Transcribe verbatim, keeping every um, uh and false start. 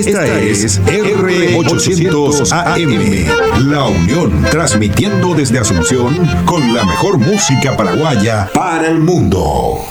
Esta es R ochocientos A M, La Unión, transmitiendo desde Asunción con la mejor música paraguaya para el mundo.